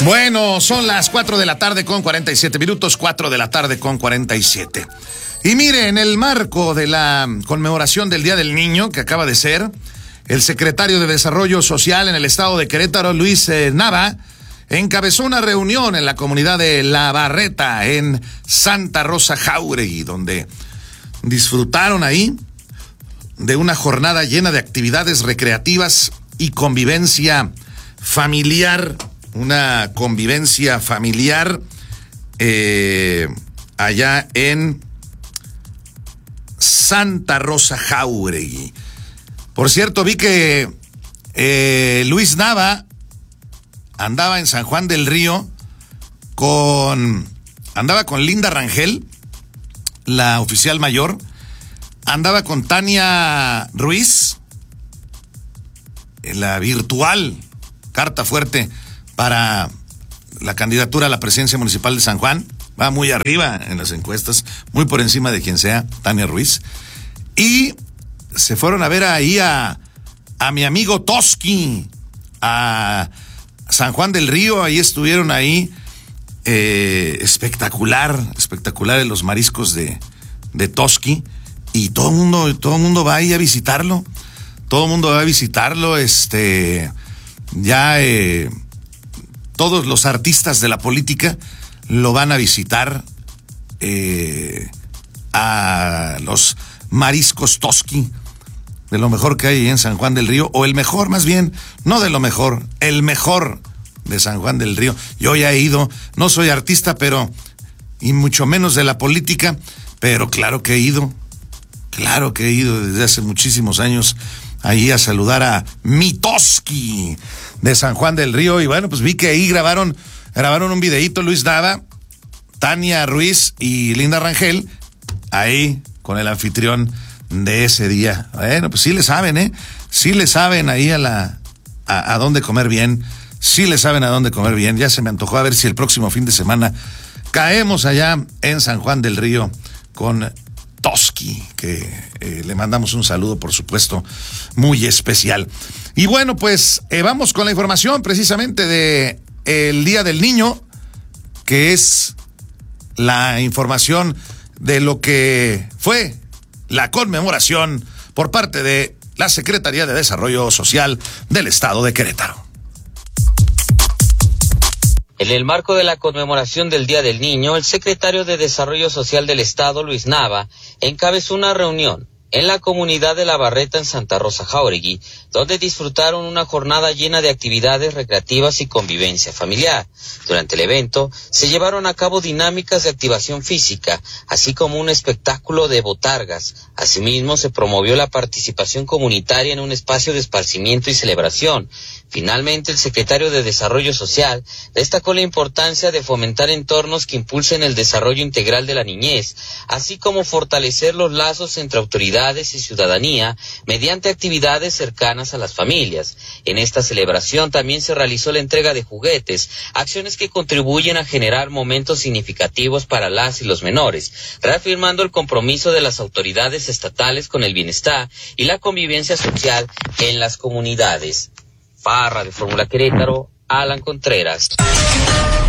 Bueno, son las 4 de la tarde con 47 minutos, 4 de la tarde con 47. Y mire, en el marco de la conmemoración del Día del Niño, que acaba de ser, el secretario de Desarrollo Social en el estado de Querétaro, Luis Nava, encabezó una reunión en la comunidad de La Barreta, en Santa Rosa Jáuregui, donde disfrutaron ahí de una jornada llena de actividades recreativas y convivencia familiar. Una convivencia familiar allá en Santa Rosa Jáuregui. Por cierto, vi que Luis Nava andaba en San Juan del Río andaba con Linda Rangel, la oficial mayor, andaba con Tania Ruiz, la virtual carta fuerte para la candidatura a la presidencia municipal de San Juan. Va muy arriba en las encuestas, muy por encima de quien sea, Tania Ruiz. Y se fueron a ver ahí a mi amigo Toski, a San Juan del Río. Ahí estuvieron ahí, espectaculares los mariscos de Toski. Y todo el mundo va ahí a visitarlo. Todo el mundo va a visitarlo, todos los artistas de la política lo van a visitar a los mariscos Toski, de lo mejor que hay en San Juan del Río, o el mejor más bien, no de lo mejor, el mejor de San Juan del Río. Yo ya he ido, no soy artista, y mucho menos de la política, pero claro que he ido desde hace muchísimos años ahí a saludar a mi Toski de San Juan del Río. Y bueno, pues vi que ahí grabaron un videíto Luis Nava, Tania Ruiz y Linda Rangel, ahí con el anfitrión de ese día. Bueno, pues sí le saben, sí le saben ahí a dónde comer bien, sí le saben a dónde comer bien. Ya se me antojó, a ver si el próximo fin de semana caemos allá en San Juan del Río con Toski, que le mandamos un saludo, por supuesto, muy especial. Y bueno, pues vamos con la información precisamente de el Día del Niño, que es la información de lo que fue la conmemoración por parte de la Secretaría de Desarrollo Social del Estado de Querétaro. En el marco de la conmemoración del Día del Niño, el secretario de Desarrollo Social del Estado, Luis Nava, encabezó una reunión en la comunidad de La Barreta en Santa Rosa Jáuregui, donde disfrutaron una jornada llena de actividades recreativas y convivencia familiar. Durante el evento se llevaron a cabo dinámicas de activación física, así como un espectáculo de botargas. Asimismo, se promovió la participación comunitaria en un espacio de esparcimiento y celebración. Finalmente, el secretario de Desarrollo Social destacó la importancia de fomentar entornos que impulsen el desarrollo integral de la niñez, así como fortalecer los lazos entre autoridades y ciudadanía mediante actividades cercanas a las familias. En esta celebración también se realizó la entrega de juguetes, acciones que contribuyen a generar momentos significativos para las y los menores, reafirmando el compromiso de las autoridades estatales con el bienestar y la convivencia social en las comunidades. Parra de Fórmula Querétaro, Alan Contreras.